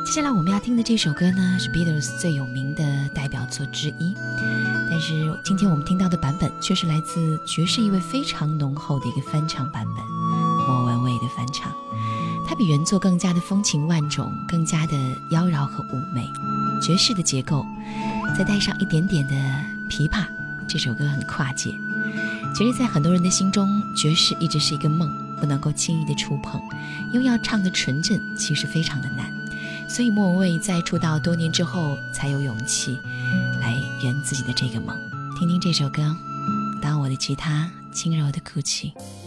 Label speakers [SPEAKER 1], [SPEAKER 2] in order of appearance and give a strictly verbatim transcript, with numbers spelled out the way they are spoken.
[SPEAKER 1] 接下来我们要听的这首歌呢，是 Beatles 最有名的代表作之一，但是今天我们听到的版本却是来自爵士意味非常浓厚的一个翻唱版本，莫文蔚的翻唱。它比原作更加的风情万种，更加的妖娆和妩媚，爵士的结构再带上一点点的琵琶，这首歌很跨界。其实在很多人的心中，爵士一直是一个梦，不能够轻易的触碰，因为要唱得纯正其实非常的难，所以莫文蔚在出道多年之后才有勇气来圆自己的这个梦。听听这首歌，当我的吉他轻柔的哭泣。